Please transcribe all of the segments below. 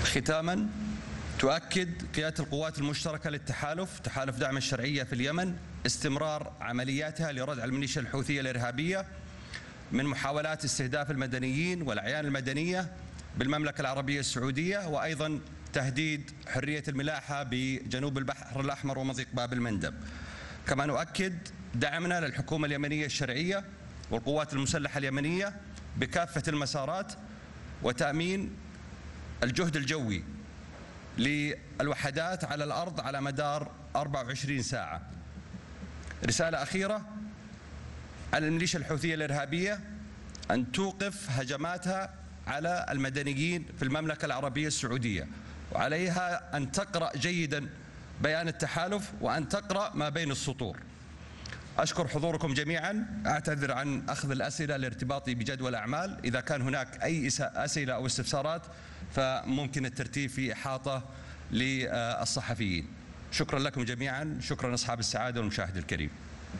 ختاما، تؤكد قيادة القوات المشتركة للتحالف تحالف دعم الشرعية في اليمن استمرار عملياتها لردع الميليشيا الحوثية الإرهابية من محاولات استهداف المدنيين والأعيان المدنية بالمملكة العربية السعودية، وأيضا تهديد حرية الملاحة بجنوب البحر الأحمر ومضيق باب المندب. كما نؤكد دعمنا للحكومة اليمنية الشرعية والقوات المسلحة اليمنية بكافة المسارات وتأمين الجهد الجوي للوحدات على الأرض على مدار 24 ساعة. رسالة أخيرة على الميليشيا الحوثية الإرهابية أن توقف هجماتها على المدنيين في المملكة العربية السعودية، وعليها أن تقرأ جيدا بيان التحالف وأن تقرأ ما بين السطور. أشكر حضوركم جميعا، أعتذر عن أخذ الأسئلة لارتباطي بجدول الأعمال. إذا كان هناك أي أسئلة أو استفسارات فممكن الترتيب في إحاطة للصحفيين. شكرا لكم جميعا، شكرا أصحاب السعادة والمشاهد الكريم.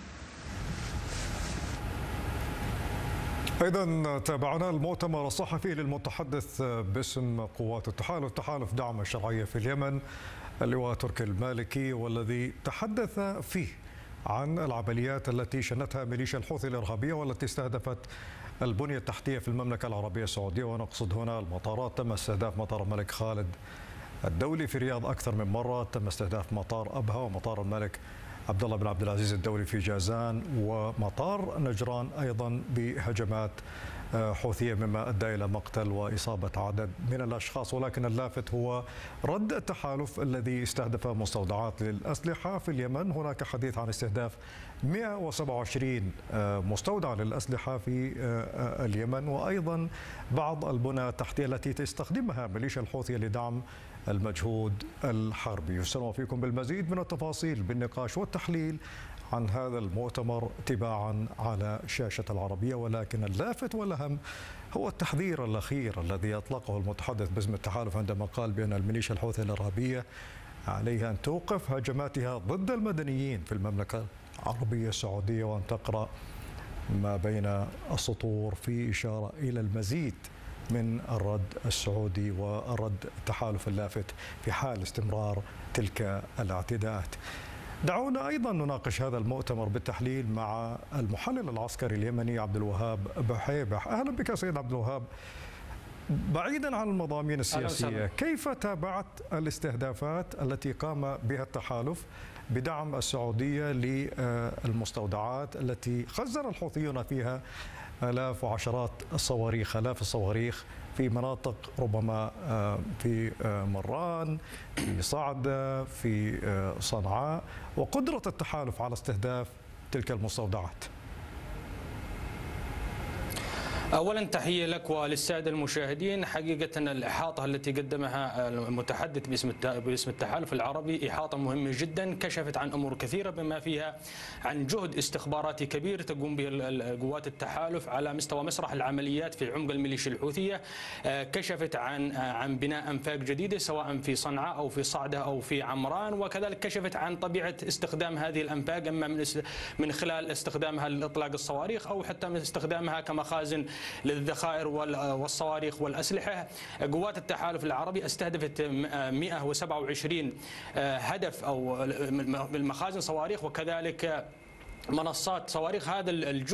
أيضا تابعنا المؤتمر الصحفي للمتحدث باسم قوات التحالف تحالف دعم الشرعية في اليمن اللواء تركي المالكي، والذي تحدث فيه عن العمليات التي شنتها ميليشيا الحوثي الإرهابية والتي استهدفت البنية التحتية في المملكة العربية السعودية، ونقصد هنا المطارات. تم استهداف مطار الملك خالد الدولي في الرياض أكثر من مرة، تم استهداف مطار أبها ومطار الملك عبد الله بن عبد العزيز الدولي في جازان ومطار نجران أيضا بهجمات حوثية، مما أدى إلى مقتل وإصابة عدد من الأشخاص. ولكن اللافت هو رد التحالف الذي استهدف مستودعات للأسلحة في اليمن. هناك حديث عن استهداف 127 مستودع للأسلحة في اليمن، وأيضا بعض البنى التحتية التي تستخدمها ميليشيا الحوثية لدعم المجهود الحربي. يسلم فيكم بالمزيد من التفاصيل بالنقاش والتحليل عن هذا المؤتمر تباعا على شاشة العربية. ولكن اللافت والأهم هو التحذير الأخير الذي أطلقه المتحدث باسم التحالف عندما قال بأن الميليشيا الحوثية الإرهابية عليها أن توقف هجماتها ضد المدنيين في المملكة العربية السعودية، وأن تقرأ ما بين السطور في إشارة إلى المزيد من الرد السعودي والرد التحالف اللافت في حال استمرار تلك الاعتداءات. دعونا أيضا نناقش هذا المؤتمر بالتحليل مع المحلل العسكري اليمني عبد الوهاب بحيبح. أهلا بك سيد عبد الوهاب. بعيدا عن المضامين السياسية، كيف تابعت الاستهدافات التي قام بها التحالف بدعم السعودية للمستودعات التي خزن الحوثيون فيها آلاف وعشرات الصواريخ، آلاف الصواريخ في مناطق ربما في مران، في صعدة، في صنعاء، وقدرة التحالف على استهداف تلك المستودعات؟ أولا تحية لك وللسادة المشاهدين. حقيقة الإحاطة التي قدمها المتحدث باسم التحالف العربي إحاطة مهمة جدا، كشفت عن أمور كثيرة بما فيها عن جهد استخباراتي كبير تقوم به قوات التحالف على مستوى مسرح العمليات في عمق الميليشيا الحوثية. كشفت عن بناء أنفاق جديدة سواء في صنعاء أو في صعدة أو في عمران، وكذلك كشفت عن طبيعة استخدام هذه الأنفاق، إما من خلال استخدامها لإطلاق الصواريخ أو حتى من استخدامها كمخازن للذخائر والصواريخ والأسلحة. قوات التحالف العربي استهدفت 127 هدف أو المخازن صواريخ وكذلك منصات صواريخ. هذا الجهد